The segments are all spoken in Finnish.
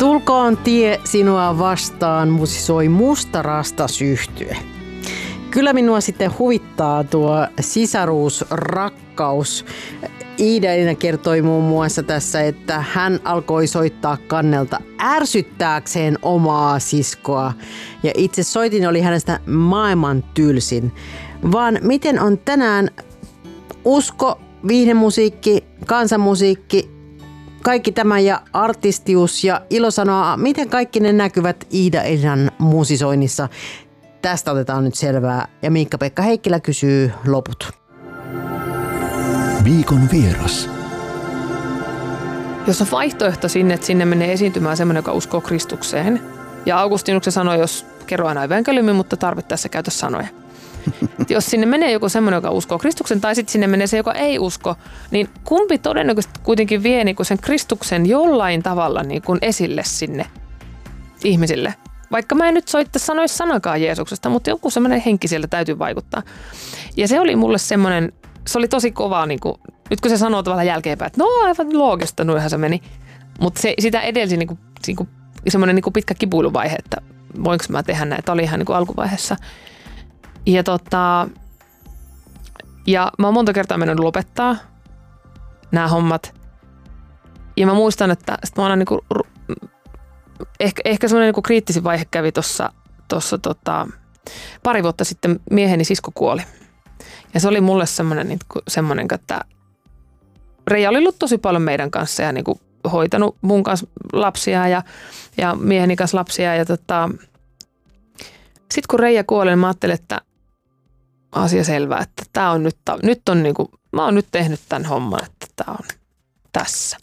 Tulkoon tie sinua vastaan, musisoi Musta rastas yhtye. Kyllä minua sitten huvittaa tuo sisaruusrakkaus. Iida kertoi muun muassa tässä, että hän alkoi soittaa kannelta ärsyttääkseen omaa siskoa. Ja itse soitin oli hänestä maailman tylsin. Vaan miten on tänään usko, viihdemusiikki, kansanmusiikki, kaikki tämä ja artistius ja ilo sanoa, miten kaikki ne näkyvät Iida Elinan musisoinnissa. Tästä otetaan nyt selvää ja Miikka-Pekka Heikkilä kysyy loput. Viikon vieras. Jos on vaihtoehto sinne, että sinne menee esiintymään semmoinen, joka uskoo Kristukseen. Ja Augustinuksen sanoi, jos kerro aina evankeliumi, mutta tarvittaessa käytä sanoja. Jos sinne menee joku semmoinen, joka uskoo Kristuksen, tai sitten sinne menee se, joka ei usko, niin kumpi todennäköisesti kuitenkin vie niin kuin sen Kristuksen jollain tavalla niin kuin esille sinne ihmisille? Vaikka mä en nyt sanoisi sanakaan Jeesuksesta, mutta joku semmoinen henki siellä täytyy vaikuttaa. Ja se oli mulle semmoinen, se oli tosi kovaa, niin kuin, nyt kun se sanoo tavallaan jälkeenpäin, että no aivan loogista, noihän se meni. Mutta sitä edelsi niin kuin semmoinen niin kuin pitkä kipuiluvaihe, että voinko mä tehdä näitä, oli ihan niin kuin alkuvaiheessa. Ja mä oon monta kertaa mennyt lopettaa nämä hommat. Ja mä muistan, että sit mä aina niinku, ehkä semmoinen niinku kriittisin vaihe kävi tuossa pari vuotta sitten mieheni sisko kuoli. Ja se oli mulle semmoinen, että Reija oli ollut tosi paljon meidän kanssa ja niinku hoitanut mun kanssa lapsia ja mieheni kanssa lapsia. Ja sitten kun Reija kuoli, niin mä ajattelin, että asia selvä, että tää on nyt on niinku, mä oon nyt tehnyt tämän homman, että tää on tässä.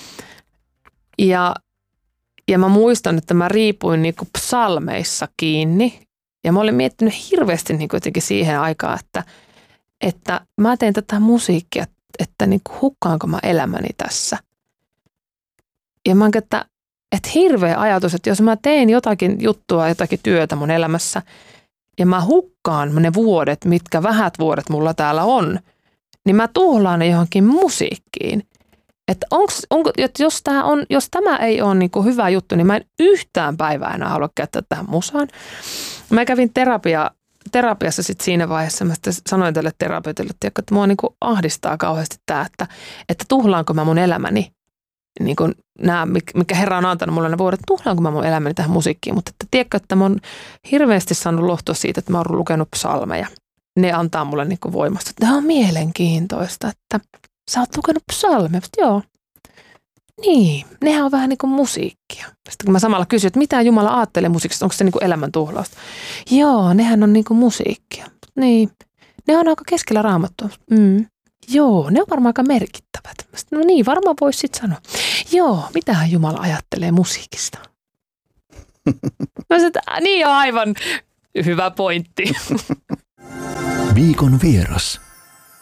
Ja mä muistan, että mä riipuin niinku psalmeissa kiinni ja mä olin miettinyt hirveästi niinku jotenkin siihen aikaan, että mä teen tätä musiikkia, että niinku hukkaanko mä elämäni tässä. Ja mä että hirveä ajatus, että jos mä teen jotakin juttua, jotakin työtä mun elämässä ja mä hukkaan ne vuodet, mitkä vähät vuodet mulla täällä on, niin mä tuhlaan ne johonkin musiikkiin. Että jos tämä ei ole niinku hyvä juttu, niin mä en yhtään päivää enää halua käyttää tähän musaan. Mä kävin terapiassa sitten siinä vaiheessa, mä sanoin tälle terapeutille, että mua niinku ahdistaa kauheasti tämä, että tuhlaanko mä mun elämäni, niin kuin nämä, mikä Herra on antanut mulle ne vuodet, tuhlaanko mä mun elämäni tähän musiikkiin. Mutta tiedätkö, että mä oon hirveästi saanut lohtua siitä, että mä oon lukenut psalmeja. Ne antaa mulle niin kuin voimasta. Tämä on mielenkiintoista, että sä oot lukenut psalmeja. Joo. Niin, nehän on vähän niin kuin musiikkia. Sitten kun mä samalla kysyin, että mitä Jumala ajattelee musiikista, onko se niin kuin elämän tuhlausta? Joo, nehän on niin kuin musiikkia. Niin, ne on aika keskellä Raamattua. Joo, ne on varmaan aika merkittävät. No niin, varmaan voisi sitten sanoa. Joo, mitähän Jumala ajattelee musiikista? Niin aivan hyvä pointti. Viikon vieras.